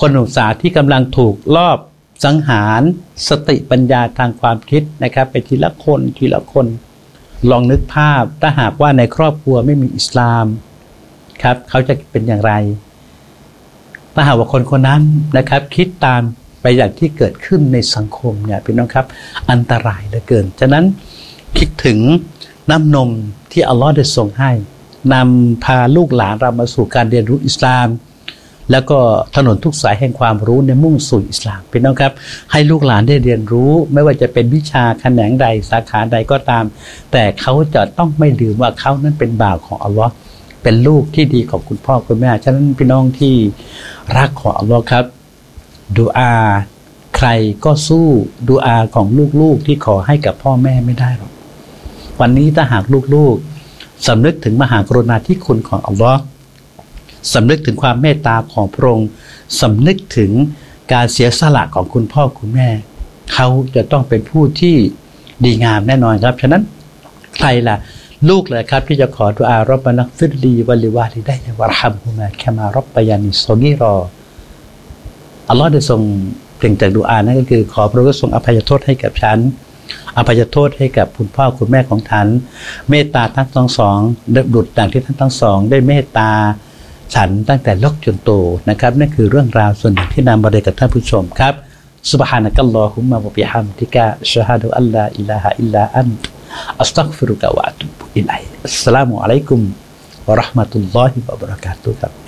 คนหนุ่มสาวที่กำลังถูกลอบสังหารสติปัญญาทางความคิดนะครับไปทีละคนทีละคนลองนึกภาพถ้าหากว่าในครอบครัวไม่มีอิสลามครับเขาจะเป็นอย่างไรถ้าหากว่าคนคนนั้นนะครับคิดตามไปอย่างที่เกิดขึ้นในสังคมเนี่ยพี่น้องครับอันตรายเหลือเกินฉะนั้นคิดถึงน้ำนมที่อัลลอฮ์ได้ทรงให้นำพาลูกหลานเรามาสู่การเรียนรู้อิสลามแล้วก็ถนนทุกสายแห่งความรู้ในมุ่งสู่อิสลามพี่น้องครับให้ลูกหลานได้เรียนรู้ไม่ว่าจะเป็นวิชาแขนงใดสาขาใดก็ตามแต่เขาจะต้องไม่ลืมว่าเขานั้นเป็นบ่าวของอัลลอฮ์เป็นลูกที่ดีของคุณพ่อคุณแม่ฉะนั้นพี่น้องที่รักของอัลลอฮ์ครับดุอาใครก็สู้ดุอาของลูกๆที่ขอให้กับพ่อแม่ไม่ได้หรอกวันนี้ถ้าหากลูกๆสำนึกถึงมหากรุณาธิคุณของอัลลอฮ์สำนึกถึงความเมตตาของพระองค์สำนึกถึงการเสียสละของคุณพ่อคุณแม่เขาจะต้องเป็นผู้ที่ดีงามแน่นอนครับฉะนั้นใครล่ะลูกเลยครับที่จะขอดุอาร็อบบานักฟิรลีวะลิวาลิดัยวะรฮัมฮุมาคามาร็อบบายานิศอกีรออัลลอฮ์ได้ทรงเปล่งจากดุอานั่นก็คือขอพระองค์ทรงอภัยโทษให้กับฉันอภัยโทษให้กับคุณพ่อคุณแม่ของท่านเมตตาทั้งสองดุจดังที่ท่านทั้งสองได้เมตตาฉันตั้งแต่เล็กจนโตนะครับนั่นคือเรื่องราวส่วนหนึ่งที่นำมาเรียนกับท่านผู้ชมครับซุบฮานะกัลลอฮุมมะวะบิฮัมดิกะชะฮาดุอัลลาอิลาฮะอิลลาอันตอัสตัฆฟิรุกะวะอะตูบุอิลัยอัสสลามุอะลัยกุมวะเราะห์มะตุลลอฮิวะบะเราะกาตุฮ์ครับ